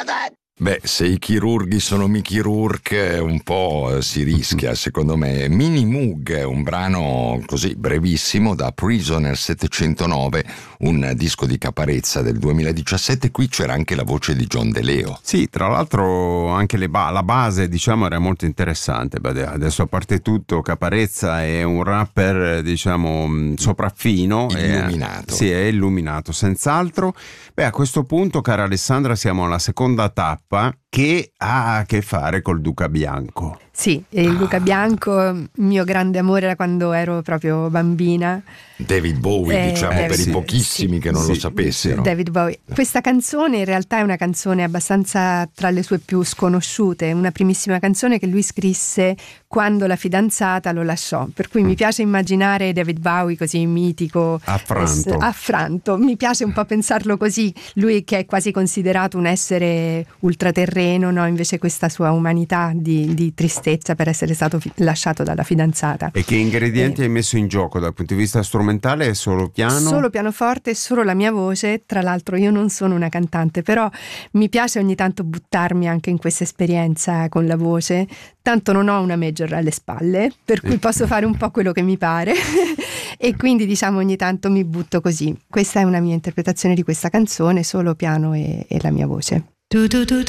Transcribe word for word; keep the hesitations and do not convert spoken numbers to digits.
Beh, se i chirurghi sono Mickey Rourke un po' si rischia, secondo me. Mini Moog, un brano così brevissimo da Prisoner settecentonove, un disco di Caparezza del duemiladiciassette. Qui c'era anche la voce di John De Leo. Sì, tra l'altro anche le ba- la base, diciamo, era molto interessante. Beh, adesso, a parte tutto, Caparezza è un rapper, diciamo, sopraffino. Illuminato. È, sì, è illuminato, senz'altro. Beh, a questo punto, cara Alessandra, siamo alla seconda tappa, che ha a che fare col Duca Bianco. Sì, il Duca Bianco, mio grande amore da quando ero proprio bambina. David Bowie, eh, diciamo, David, per sì, i pochissimi sì, che non sì, lo sapessero. David Bowie. Questa canzone in realtà è una canzone abbastanza tra le sue più sconosciute, una primissima canzone che lui scrisse quando la fidanzata lo lasciò, per cui mm. mi piace immaginare David Bowie così mitico, affranto. Eh, affranto, mi piace un po' pensarlo così, lui che è quasi considerato un essere ultraterreno, no? Invece questa sua umanità di, di tristezza per essere stato fi- lasciato dalla fidanzata. E che ingredienti eh, hai messo in gioco dal punto di vista strumentale? È solo piano? Solo pianoforte e solo la mia voce. Tra l'altro io non sono una cantante, però mi piace ogni tanto buttarmi anche in questa esperienza con la voce, tanto non ho una major alle spalle, per cui posso fare un po' quello che mi pare e quindi diciamo ogni tanto mi butto così. Questa è una mia interpretazione di questa canzone, solo piano e, e la mia voce.